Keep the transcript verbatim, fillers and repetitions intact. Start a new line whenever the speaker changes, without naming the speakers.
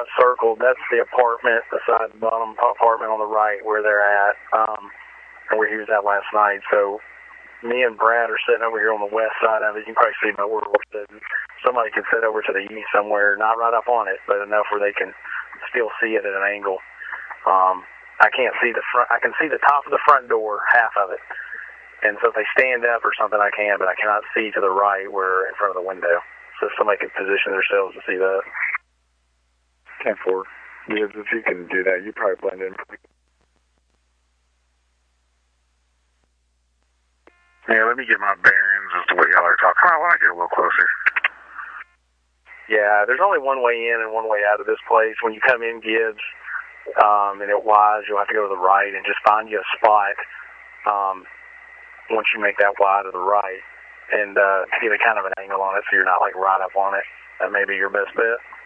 where I circled, that's the apartment, the side bottom apartment on the right where they're at, um, and where he was at last night. So me and Brad are sitting over here on the west side of it. You can probably see where we're sitting. Somebody could sit over to the east somewhere, not right up on it, but enough where they can still see it at an angle. Um, I can't see the front. I can see the top of the front door, half of it. And so if they stand up or something, I can, but I cannot see to the right where in front of the window. So somebody can position themselves to see that.
ten four. Yes, if you can do that, you probably blend in.
Yeah, let me get my bearings as to what y'all are talking about. I want to get a little closer.
Yeah, there's only one way in and one way out of this place. When you come in Gibbs um, and at Wise, you'll have to go to the right and just find you a spot um, once you make that Y to the right and uh, get a kind of an angle on it so you're not like right up on it. That may be your best bet.